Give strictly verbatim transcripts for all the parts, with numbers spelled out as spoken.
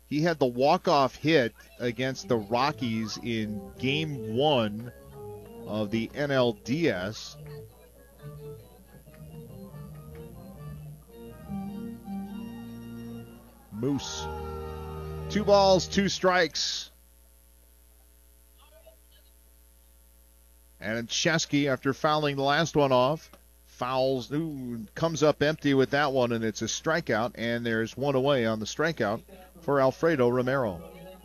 He had the walk-off hit against the Rockies in game one of the N L D S. Moose. Two balls, two strikes. And Chesky, after fouling the last one off, fouls, ooh, comes up empty with that one, and it's a strikeout, and there's one away on the strikeout for Alfredo Romero.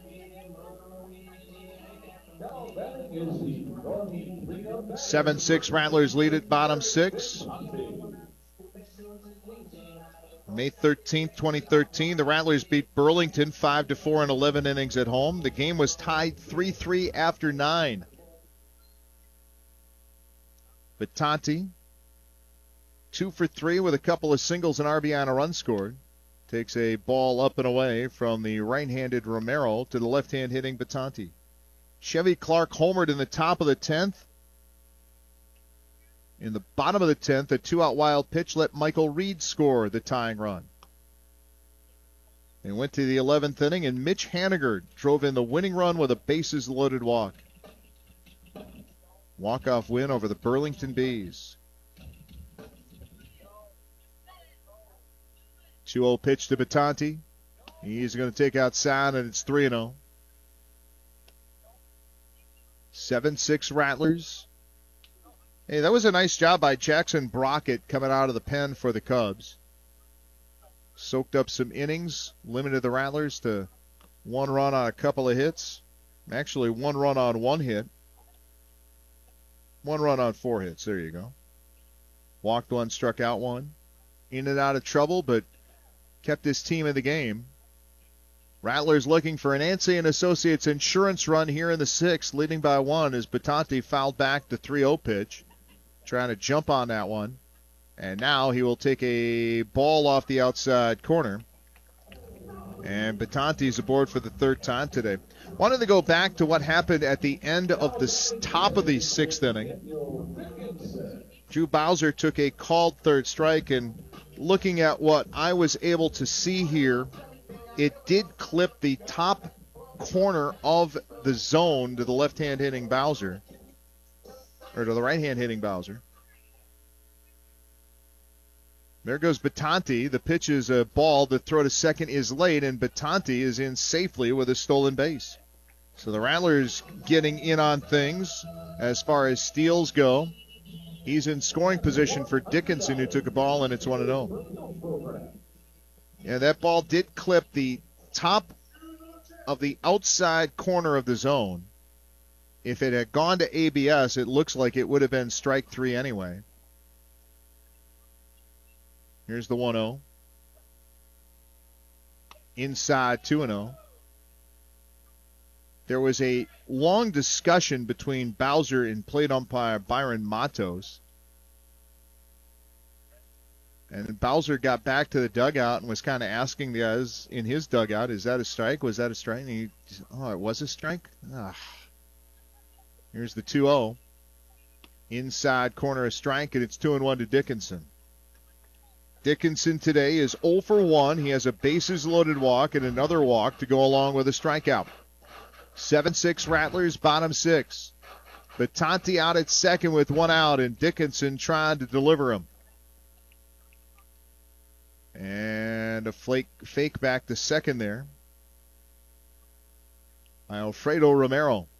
seven six Rattlers lead at bottom six. May thirteenth, twenty thirteen, the Rattlers beat Burlington five to four in eleven innings at home. The game was tied three three after nine. Battanti, two for three with a couple of singles and R B I on a run scored. Takes a ball up and away from the right-handed Romero to the left-hand hitting Battanti. Chevy Clark homered in the top of the tenth. In the bottom of the tenth, a two-out wild pitch let Michael Reed score the tying run. They went to the eleventh inning, and Mitch Haniger drove in the winning run with a bases-loaded walk. Walk-off win over the Burlington Bees. two oh pitch to Battanti. He's going to take outside, and it's three and oh. seven six Rattlers. Hey, that was a nice job by Jackson Brockett coming out of the pen for the Cubs. Soaked up some innings, limited the Rattlers to one run on a couple of hits. Actually, one run on one hit. One run on four hits. There you go. Walked one, struck out one. In and out of trouble, but kept his team in the game. Rattlers looking for an Anseh and Associates insurance run here in the sixth, leading by one as Battanti fouled back the three oh pitch, trying to jump on that one. And now he will take a ball off the outside corner. And Battanti's aboard for the third time today. Wanted to go back to what happened at the end of the top of the sixth inning. Drew Bowser took a called third strike, and looking at what I was able to see here, it did clip the top corner of the zone to the left-hand hitting Bowser, or to the right-hand hitting Bowser. There goes Battanti. The pitch is a ball. The throw to second is late, and Battanti is in safely with a stolen base. So the Rattlers getting in on things as far as steals go. He's in scoring position for Dickinson, who took a ball, and it's one and oh. Yeah, that ball did clip the top of the outside corner of the zone. If it had gone to A B S, it looks like it would have been strike three anyway. Here's the one oh. Inside two and oh. There was a long discussion between Bowser and plate umpire Byron Matos. And Bowser got back to the dugout and was kind of asking the guys in his dugout, is that a strike? Was that a strike? And he, oh, it was a strike? Ah. Here's the two oh. Inside corner a strike, and it's two and one to Dickinson. Dickinson today is oh for one. He has a bases-loaded walk and another walk to go along with a strikeout. seven six Rattlers, bottom six. Battanti out at second with one out, and Dickinson trying to deliver him. And a flake, fake back to second there by Alfredo Romero.